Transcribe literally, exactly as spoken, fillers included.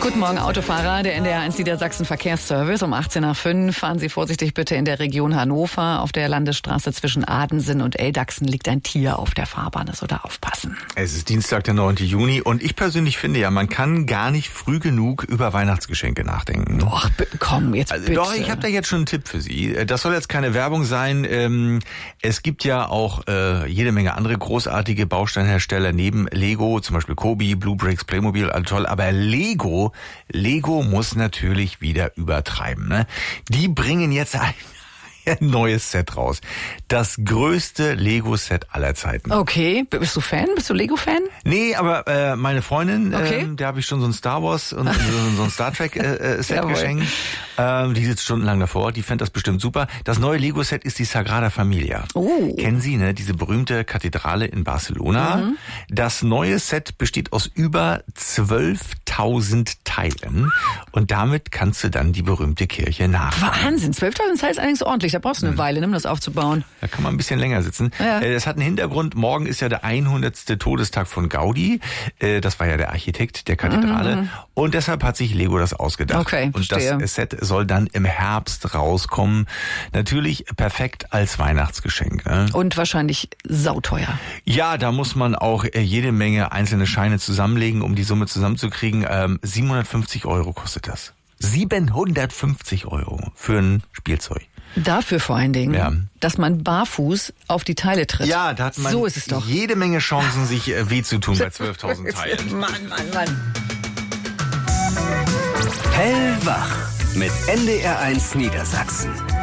Guten Morgen, Autofahrer. Der N D R eins Niedersachsen Verkehrsservice um achtzehn nach fünf. Fahren Sie vorsichtig bitte in der Region Hannover. Auf der Landesstraße zwischen Adensen und Eldachsen liegt ein Tier auf der Fahrbahn. Also da aufpassen. Es ist Dienstag, der neunten Juni. Und ich persönlich finde ja, man kann gar nicht früh genug über Weihnachtsgeschenke nachdenken. Doch, komm, jetzt also, bitte. Doch, ich habe da jetzt schon einen Tipp für Sie. Das soll jetzt keine Werbung sein. Ähm, es gibt ja auch äh, jede Menge andere großartige Bausteinhersteller neben Lego, zum Beispiel Kobi, Blue Bricks, Playmobil, all toll. Aber Lego, Lego muss natürlich wieder übertreiben. Ne? Die bringen jetzt ein ein neues Set raus. Das größte Lego-Set aller Zeiten. Okay, bist du Fan? Bist du Lego-Fan? Nee, aber äh, meine Freundin, Okay. ähm, der habe ich schon so ein Star Wars und so ein Star Trek äh, Set Jawohl. geschenkt. Ähm, die sitzt stundenlang davor, die fände das bestimmt super. Das neue Lego-Set ist die Sagrada Familia. Oh. Kennen Sie, ne? Diese berühmte Kathedrale in Barcelona. Mhm. Das neue Set besteht aus über zwölftausend Teilen und damit kannst du dann die berühmte Kirche nachbauen. Wahnsinn, zwölftausend Teile ist allerdings ordentlich. Da brauchst du eine Weile, nimm das aufzubauen. Da kann man ein bisschen länger sitzen. Ja. Das hat einen Hintergrund. Morgen ist ja der hundertste Todestag von Gaudi. Das war ja der Architekt der Kathedrale. Mhm. Und deshalb hat sich Lego das ausgedacht. Okay, und verstehe. das Set soll dann im Herbst rauskommen. Natürlich perfekt als Weihnachtsgeschenk. Ne? Und wahrscheinlich sauteuer. Ja, da muss man auch jede Menge einzelne Scheine zusammenlegen, um die Summe zusammenzukriegen. Ähm, siebenhundertfünfzig Euro kostet das. siebenhundertfünfzig Euro für ein Spielzeug. Dafür vor allen Dingen, Ja. dass man barfuß auf die Teile tritt. Ja, da hat man so ist es doch. jede Menge Chancen, sich äh, weh zu tun bei zwölftausend Teilen. Mann, Mann, Mann. Hellwach mit N D R eins Niedersachsen.